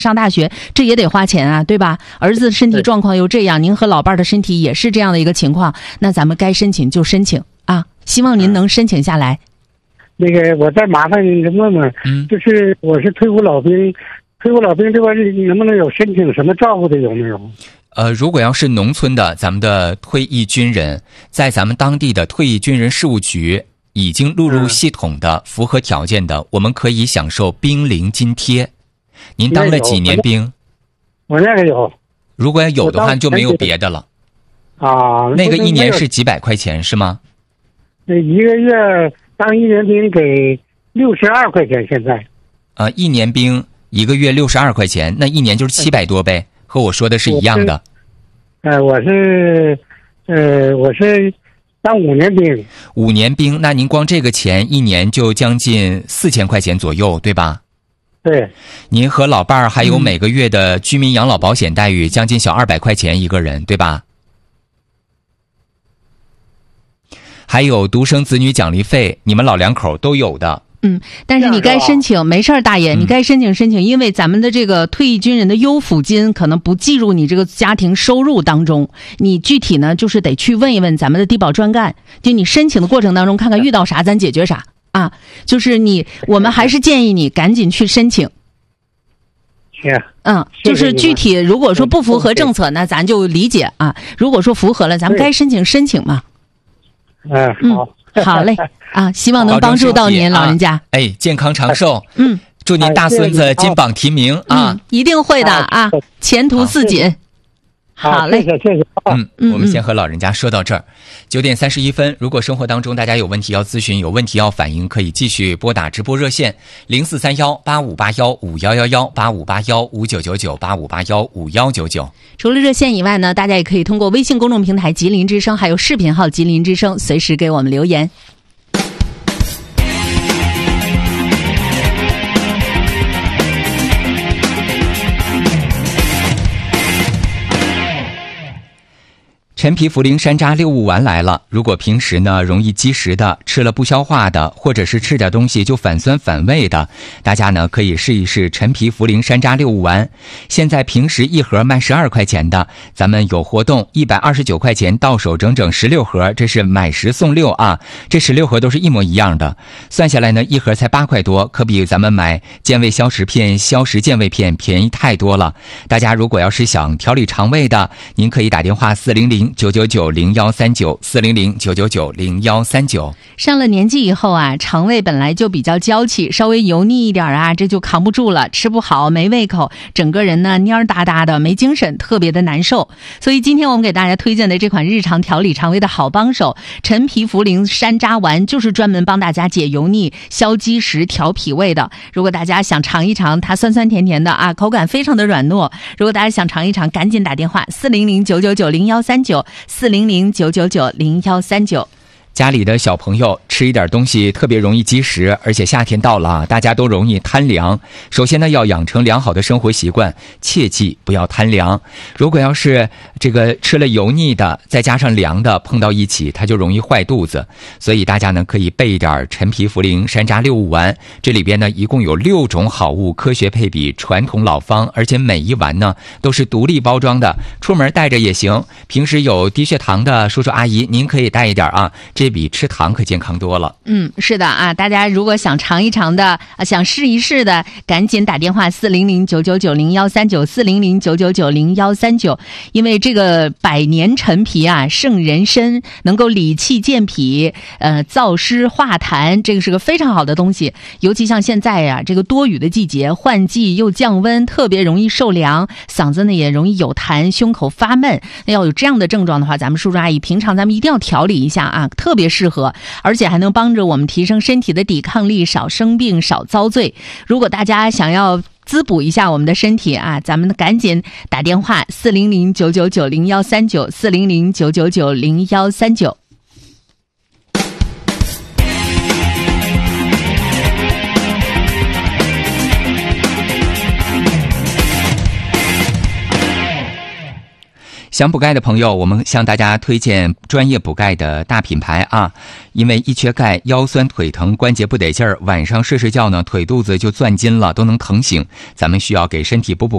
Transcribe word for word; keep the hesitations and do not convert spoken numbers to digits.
上大学，这也得花钱啊，对吧？儿子身体状况又这样，您和老伴儿的身体也是这样的一个情况，那咱们该申请就申请啊，希望您能申请下来。 那个，我再麻烦您问问，嗯，就是我是退伍老兵，退伍老兵这块能不能有申请什么照顾的有没有？ 呃，如果要是农村的咱们的退役军人，在咱们当地的退役军人事务局已经录入系统的、符合条件的，我们可以享受兵龄津贴。您当了几年兵？ 我那个有。 如果要有的话，就没有别的了。 啊， 那个一年是几百块钱是吗？ 那一个月当一年兵给六十二块钱，现在。 啊，一年兵一个月六十二块钱，那一年就是七百多呗，和我说的是一样的。 呃，我是，呃，我是当五年兵。 五年兵，那您光这个钱一年就将近四千块钱左右，对吧？ 对， 您和老伴儿还有每个月的居民养老保险待遇，将近小二百块钱一个人，对吧？还有独生子女奖励费，你们老两口都有的。 嗯，但是你该申请，没事儿，大爷，你该申请申请，因为咱们的这个退役军人的优抚金可能不计入你这个家庭收入当中，你具体呢就是得去问一问咱们的低保专干，就你申请的过程当中，看看遇到啥咱解决啥。啊，就是你，我们还是建议你赶紧去申请。 是。 嗯，就是具体如果说不符合政策，那咱就理解啊。如果说符合了，咱们该申请申请嘛。 嗯，好， 嗯，好嘞啊，希望能帮助到您老人家。 啊、哎，健康长寿。 嗯， 祝您大孙子金榜题名啊！ 嗯，一定会的啊，前途似锦。好嘞， 谢谢谢谢。 嗯，我们先和老人家说到这儿。九点三十一分，如果生活当中大家有问题要咨询、有问题要反映，可以继续拨打直播热线零四三幺八五八幺五幺幺幺八五八幺五九九九八五八幺五幺九九。 除了热线以外呢，大家也可以通过微信公众平台吉林之声，还有视频号吉林之声，随时给我们留言。 陈皮茯苓山楂六物丸来了。如果平时呢容易积食的，吃了不消化的，或者是吃点东西就反酸反胃的，大家呢可以试一试陈皮茯苓山楂六物丸。现在平时一盒卖十二块钱的，咱们有活动一百二十九块钱到手整整十六盒，这是买十送六啊！这十六盒都是一模一样的，算下来呢一盒才八块多，可比咱们买健胃消食片、消食健胃片便宜太多了。大家如果要是想调理肠胃的，您可以打电话四零零九九九零幺三九四零零九九九零幺三九。 上了年纪以后啊，肠胃本来就比较娇气，稍微油腻一点啊，这就扛不住了，吃不好，没胃口，整个人呢蔫儿哒哒的，没精神，特别的难受。所以今天我们给大家推荐的这款日常调理肠胃的好帮手陈皮茯苓山楂丸，就是专门帮大家解油腻、消积食、调脾胃的。如果大家想尝一尝，它酸酸甜甜的啊，口感非常的软糯。如果大家想尝一尝，赶紧打电话四零零九九九零幺三九四零零九九九零幺三九。 家里的小朋友吃一点东西特别容易积食，而且夏天到了，大家都容易贪凉。首先呢，要养成良好的生活习惯，切记不要贪凉。如果要是这个吃了油腻的，再加上凉的碰到一起，它就容易坏肚子。所以大家呢可以备一点陈皮茯苓山楂六物丸，这里边呢一共有六种好物，科学配比，传统老方，而且每一丸呢都是独立包装的，出门带着也行。平时有低血糖的叔叔阿姨，您可以带一点啊。这比吃糖可健康多了。 嗯，是的啊，大家如果想尝一尝的，啊、想试一试的，赶紧打电话四零零九九九零幺三九四零零九九九零幺三九，因为这个百年陈皮啊，胜人参，能够理气健脾，呃，燥湿化痰，这个是个非常好的东西。尤其像现在呀、啊，这个多雨的季节，换季又降温，特别容易受凉，嗓子呢也容易有痰，胸口发闷。那要有这样的症状的话，咱们叔叔阿姨平常咱们一定要调理一下啊，特别适合，而且还能帮着我们提升身体的抵抗力，少生病，少遭罪。如果大家想要滋补一下我们的身体啊，咱们赶紧打电话四零零九九九零幺三九四零零九九九零幺三九。 想补钙的朋友，我们向大家推荐专业补钙的大品牌啊！因为一缺钙，腰酸腿疼，关节不得劲儿，晚上睡睡觉呢，腿肚子就攥筋了，都能疼醒。咱们需要给身体补补